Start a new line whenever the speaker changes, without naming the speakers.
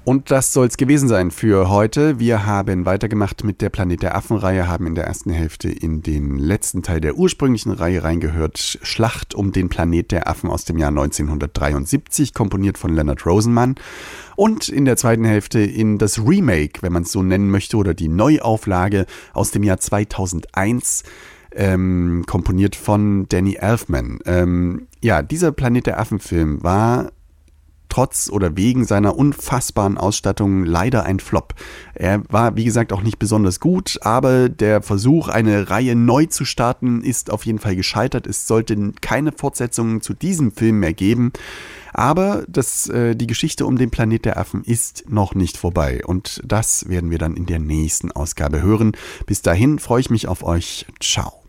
Und das soll es gewesen sein für heute. Wir haben weitergemacht mit der Planet der Affen-Reihe, haben in der ersten Hälfte in den letzten Teil der ursprünglichen Reihe reingehört. Schlacht um den Planet der Affen aus dem Jahr 1973, komponiert von Leonard Rosenman. Und in der zweiten Hälfte in das Remake, wenn man es so nennen möchte, oder die Neuauflage aus dem Jahr 2001, komponiert von Danny Elfman. Dieser Planet der Affen-Film war trotz oder wegen seiner unfassbaren Ausstattung leider ein Flop. Er war, wie gesagt, auch nicht besonders gut, aber der Versuch, eine Reihe neu zu starten, ist auf jeden Fall gescheitert. Es sollte keine Fortsetzungen zu diesem Film mehr geben. Aber die Geschichte um den Planet der Affen ist noch nicht vorbei. Und das werden wir dann in der nächsten Ausgabe hören. Bis dahin freue ich mich auf euch. Ciao.